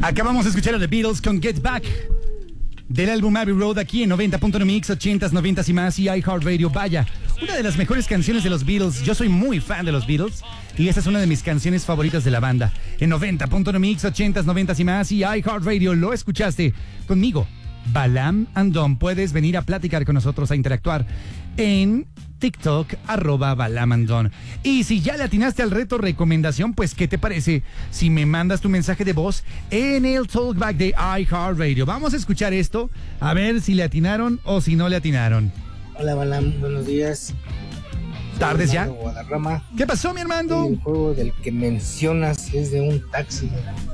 Acabamos de escuchar a The Beatles con Get Back del álbum Abbey Road aquí en 90.1 Mix, 80s, 90s y más y iHeartRadio. Vaya, una de las mejores canciones de los Beatles. Yo soy muy fan de los Beatles y esta es una de mis canciones favoritas de la banda. En 90.1 Mix, 80s, 90s y más y iHeartRadio. Lo escuchaste conmigo, Balam Andón. Puedes venir a platicar con nosotros, a interactuar en TikTok, @BalamAndón. Y si ya le atinaste al reto recomendación, pues ¿qué te parece si me mandas tu mensaje de voz en el Talkback de iHeartRadio? Vamos a escuchar esto, a ver si le atinaron o si no le atinaron. Hola Balam, buenos días. ¿Tardes ya? Guadarrama. ¿Qué pasó, mi Armando? El juego del que mencionas es de un taxi.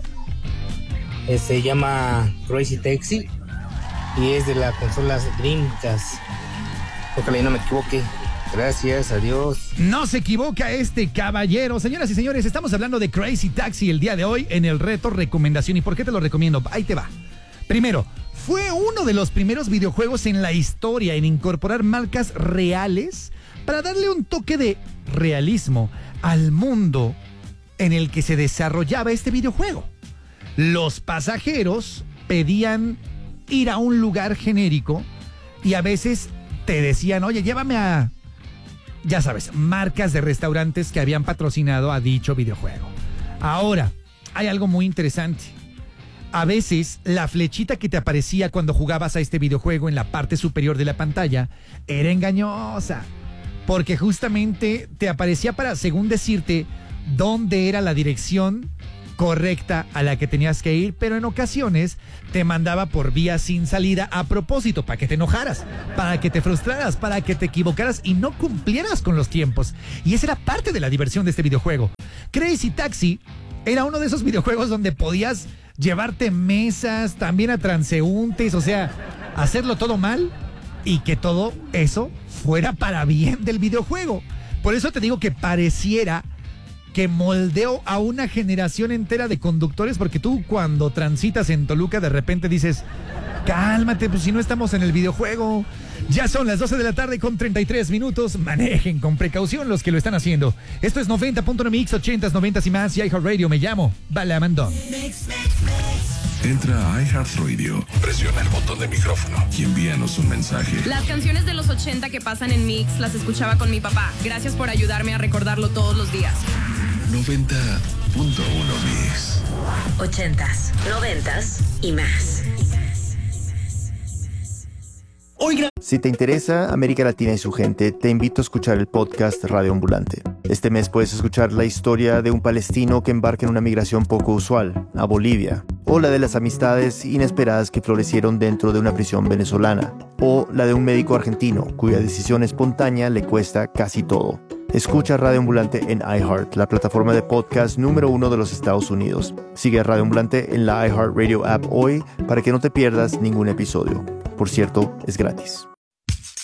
Se llama Crazy Taxi y es de la consola Dreamcast. Ojalá y no me equivoque. Gracias, adiós. No se equivoca este caballero. Señoras y señores, estamos hablando de Crazy Taxi el día de hoy en el reto recomendación. ¿Y por qué te lo recomiendo? Ahí te va. Primero, fue uno de los primeros videojuegos en la historia en incorporar marcas reales para darle un toque de realismo al mundo en el que se desarrollaba este videojuego. Los pasajeros pedían ir a un lugar genérico y a veces te decían, oye, llévame a, ya sabes, marcas de restaurantes que habían patrocinado a dicho videojuego. Ahora, hay algo muy interesante. A veces, la flechita que te aparecía cuando jugabas a este videojuego en la parte superior de la pantalla era engañosa, porque justamente te aparecía para, según decirte, dónde era la dirección correcta a la que tenías que ir, pero en ocasiones te mandaba por vía sin salida a propósito, para que te enojaras, para que te frustraras, para que te equivocaras y no cumplieras con los tiempos. Y esa era parte de la diversión de este videojuego. Crazy Taxi era uno de esos videojuegos donde podías llevarte mesas, también a transeúntes, o sea, hacerlo todo mal y que todo eso fuera para bien del videojuego. Por eso te digo que pareciera que moldeó a una generación entera de conductores, porque tú cuando transitas en Toluca de repente dices, cálmate, pues si no estamos en el videojuego. Ya son las 12 de la tarde con 33 minutos. Manejen con precaución los que lo están haciendo. Esto es 90.1 Mix, 80s, 90s y más y iHeartRadio. Me llamo Balam Andón. Entra a iHeartRadio, presiona el botón de micrófono y envíanos un mensaje. Las canciones de los 80 que pasan en Mix las escuchaba con mi papá. Gracias por ayudarme a recordarlo todos los días. 90.1 Mix. 80s, 90s y más. Si te interesa América Latina y su gente, te invito a escuchar el podcast Radio Ambulante. Este mes puedes escuchar la historia de un palestino que embarca en una migración poco usual, a Bolivia, o la de las amistades inesperadas que florecieron dentro de una prisión venezolana, o la de un médico argentino cuya decisión espontánea le cuesta casi todo. Escucha Radio Ambulante en iHeart, la plataforma de podcast número 1 de los Estados Unidos. Sigue a Radio Ambulante en la iHeartRadio app hoy para que no te pierdas ningún episodio. Por cierto, es gratis.